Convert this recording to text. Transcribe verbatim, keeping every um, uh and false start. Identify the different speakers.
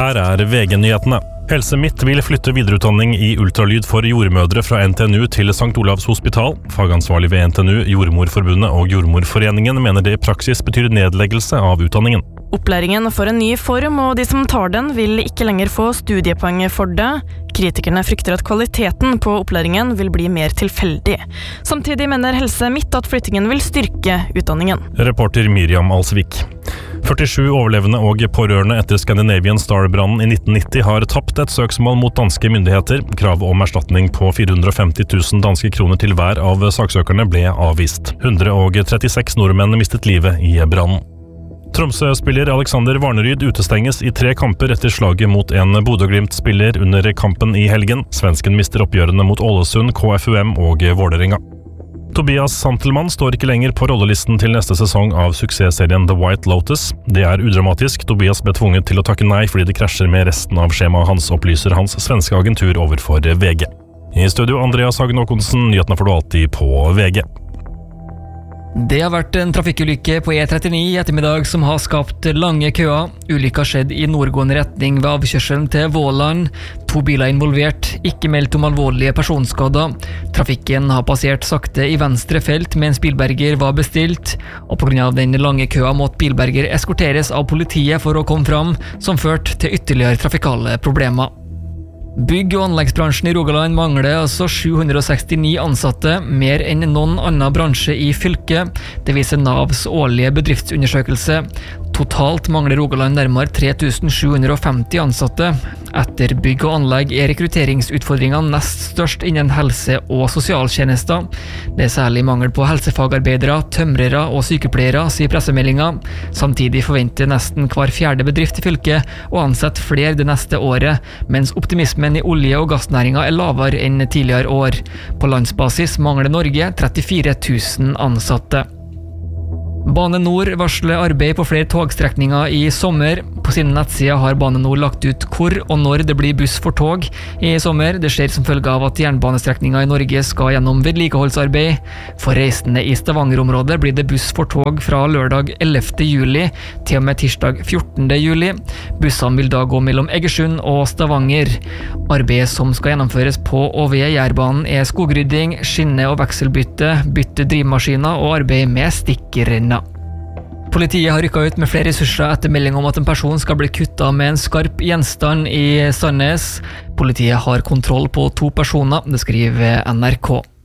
Speaker 1: Her er V G-nyhetene. Helse Midt vil flytte videreutdanning i ultralyd for jordmødre fra N T N U til Sankt Olavs hospital. Fagansvarlig ved N T N U, Jordmorforbundet og Jordmorforeningen mener det i praksis betyr nedleggelse av utdanningen.
Speaker 2: Opplæringen får en ny form, og de som tar den vil ikke lenger få studiepoeng for det. Kritikerne frykter at kvaliteten på opplæringen vil bli mer tilfeldig. Samtidig mener Helse Midt at flyttingen vil styrke utdanningen.
Speaker 1: Reporter Miriam Alsvik. førtisju overlevende og pårørende etter Scandinavian Star-brannen i nitten nitti har tapt et søksmål mot danske myndigheter. Krav om erstatning på fire hundre og femti tusen danske kroner til hver av saksøkerne ble avvist. hundre og trettiseks nordmenn mistet livet i brannen. Tromsø-spiller Alexander Varneryd utestenges i tre kamper etter slaget mot en Bodø-Glimt-spiller under kampen i helgen. Svensken mister oppgjørene mot Ålesund, K F U M og Vålerenga. Tobias Santelmann står ikke lenger på rollelisten til neste sesong av suksessserien The White Lotus. Det er udramatisk. Tobias ble tvunget til å takke nei fordi det krasjer med resten av skjemaet hans, opplyser hans svenske agentur overfor V G. I studio Andreas Hagen Håkonsen, nyhetene får du alltid på V G.
Speaker 3: Det har vært en trafikkulykke på E trettini i ettermiddag som har skapt lange køer. Ulykka skjedde i nordgående retning ved avkjørselen til Våland. To biler involvert, ikke meldt om alvorlige personskader. Trafikken har passert sakte i venstre felt mens bilberger var bestilt, og på grunn av den lange køa måtte bilberger eskorteres av politiet for å komme fram, som førte til ytterligere trafikale problemer. Bygg- og anleggsbransjen i Rogaland mangler altså sju hundre og sekstini ansatte, mer enn noen annen bransje i fylket. Det viser Navs årlige bedriftsundersøkelse. Totalt mangler Rogaland nærmere tre tusen sju hundre og femti ansatte. Etter bygg og anlegg er rekrutteringsutfordringene nest størst innen helse- og sosialtjenester. Det er særlig mangel på helsefagarbeidere, tømrere og sykepleiere, sier pressemeldinga. Samtidig forventer nesten hver fjerde bedrift i fylket å ansette flere det neste året, mens optimismen i olje- og gassnæringa er lavere enn tidligere år. På landsbasis mangler Norge trettifire tusen ansatte. Bane Nor varsler arbeid på flere togstrekninger i sommer. På sine nettsider har Bane Nor lagt ut hvor og når det blir buss for tog i sommer. Det skjer som følge av at jernbanestrekninger i Norge skal gjennom vedlikeholdsarbeid. For reisende i Stavanger-området blir det buss for tog fra lørdag ellevte juli til og med tirsdag fjortende juli. Bussene vil da gå mellom Egersund og Stavanger. Arbeidet som skal gjennomføres på og ved Jærbanen er skogrydding, skinne- og vekselbytte, bytte drivmaskiner og arbeid med stikkrenner. Politiet har rykket ut med flere ressurser etter melding om at en person skal bli kuttet med en skarp gjenstand i Sandnes. Politiet har kontroll på to personer, det skriver N R K.